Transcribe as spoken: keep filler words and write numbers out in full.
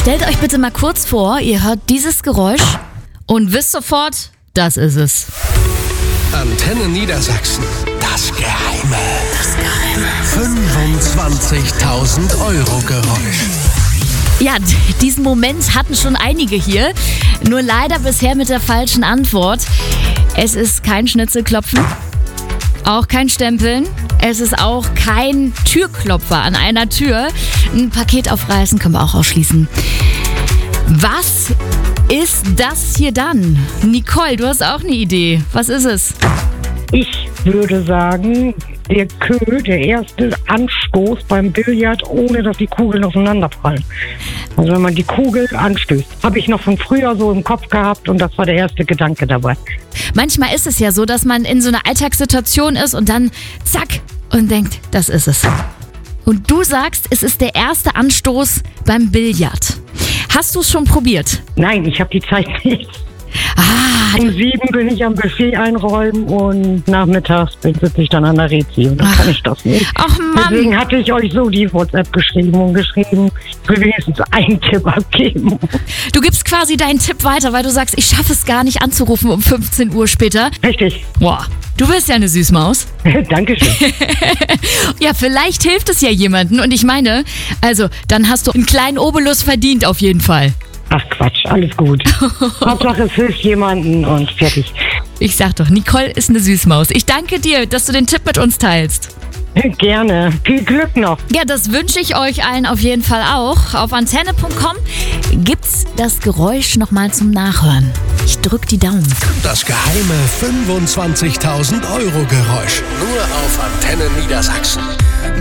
Stellt euch bitte mal kurz vor, ihr hört dieses Geräusch und wisst sofort, das ist es. Antenne Niedersachsen. Das Geheime. Das Geheime. fünfundzwanzigtausend Euro Geräusch. Ja, diesen Moment hatten schon einige hier, nur leider bisher mit der falschen Antwort. Es ist kein Schnitzelklopfen, auch kein Stempeln, es ist auch kein Türklopfer an einer Tür. Ein Paket aufreißen können wir auch ausschließen. Was ist das hier dann? Nicole, du hast auch eine Idee. Was ist es? Ich würde sagen, der Kö, der erste Anstoß beim Billard, ohne dass die Kugeln aufeinanderprallen. Also wenn man die Kugel anstößt. Habe ich noch von früher so im Kopf gehabt und das war der erste Gedanke dabei. Manchmal ist es ja so, dass man in so einer Alltagssituation ist und dann zack und denkt, das ist es. Und du sagst, es ist der erste Anstoß beim Billard. Hast du es schon probiert? Nein, ich habe die Zeit nicht. Ah, Um sieben bin ich am Buffet einräumen und nachmittags sitze ich dann an der Rezi und dann kann ich das nicht. Ach Mann. Deswegen hatte ich euch so die WhatsApp geschrieben und geschrieben, ich will wenigstens einen Tipp abgeben. Du gibst quasi deinen Tipp weiter, weil du sagst, ich schaffe es gar nicht anzurufen um fünfzehn Uhr später. Richtig. Boah, du bist ja eine Süßmaus. Dankeschön. Ja, vielleicht hilft es ja jemandem. Und ich meine, also, dann hast du einen kleinen Obolus verdient auf jeden Fall. Ach Quatsch, alles gut. Hauptsache es hilft jemanden und fertig. Ich sag doch, Nicole ist eine Süßmaus. Ich danke dir, dass du den Tipp mit uns teilst. Gerne. Viel Glück noch. Ja, das wünsche ich euch allen auf jeden Fall auch. Auf antenne punkt com gibt's das Geräusch nochmal zum Nachhören. Ich drück die Daumen. Das geheime fünfundzwanzigtausend Euro Geräusch. Nur auf Antenne Niedersachsen.